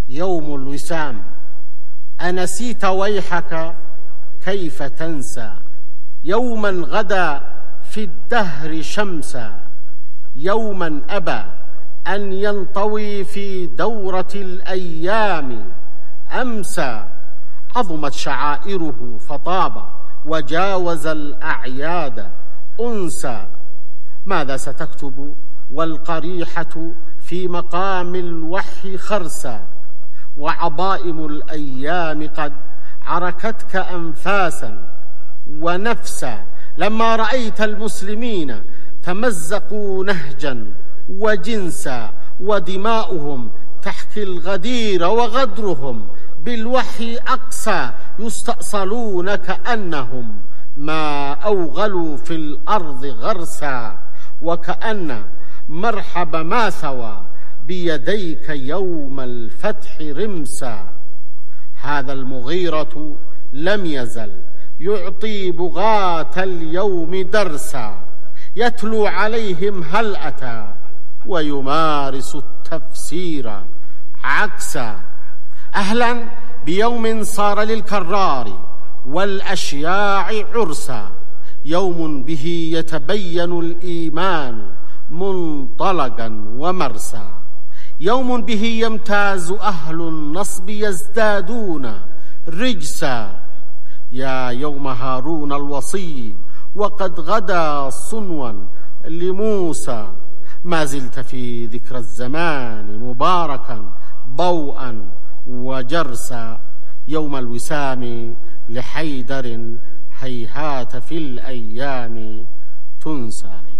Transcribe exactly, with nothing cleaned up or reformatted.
يوم الوسام، أنسيت ويحك كيف تنسى يوما غدا في الدهر شمسا، يوما أبى أن ينطوي في دورة الأيام أمسى، عظمت شعائره فطاب وجاوز الأعياد أنسى. ماذا ستكتب والقريحة في مقام الوحي خرسا، وعظائم الأيام قد عركتك أنفاسا ونفسا، لما رأيت المسلمين تمزقوا نهجا وجنسا، ودماؤهم تحكي الغدير وغدرهم بالوحي أقسى، يستأصلون كأنهم ما أوغلوا في الأرض غرسا، وكأن مرحب ما ثوى بيديك يوم الفتح رمسا. هذا المغيرة لم يزل يعطي بغاة اليوم درسا، يتلو عليهم هل أتى ويمارس التفسير عكسا. أهلا بيوم صار للكرار والأشياع عرسا، يوم به يتبين الإيمان منطلقا ومرسا، يوم به يمتاز أهل النصب يزدادون رجسا. يا يوم هارون الوصي وقد غدا صنوا لموسى، ما زلت في ذكر الزمان مباركا ضوءا وجرسا، يوم الوسام لحيدر هيهات في الأيام تنسى.